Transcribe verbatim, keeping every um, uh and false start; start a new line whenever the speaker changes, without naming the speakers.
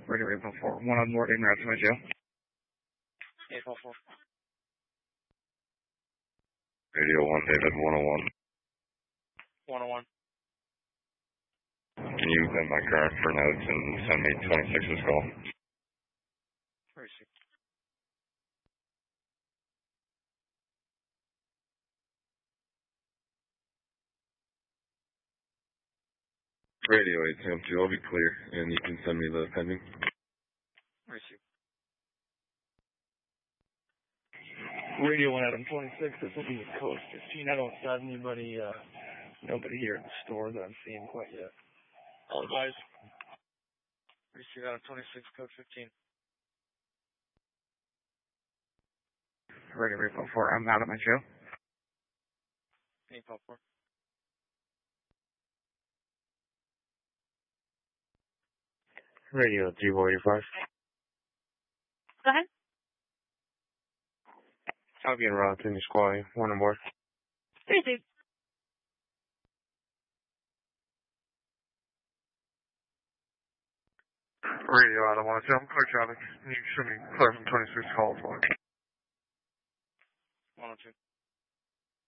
Radio eight four four. One on board, en route to my jail.
eight four four.
Radio one, David, one oh one.
one oh one.
Can you send my current for notes and send me twenty-six's call?
Receive.
Radio eight Sam two, I'll be clear, and you can send me the pending.
Receive.
Radio one Adam twenty-six, this will be code fifteen. I don't have anybody, uh, nobody here at the store that I'm seeing quite yet.
All advised. Receive Adam twenty-six, code fifteen.
Radio eight four four, I'm out at my jail.
eight four four.
Radio G four eighty-five.
Go ahead.
I'll be in route to the squad. One on board.
Receive.
Radio out of one, I'm clear traffic. You should be clear from twenty-six calls.
one oh two.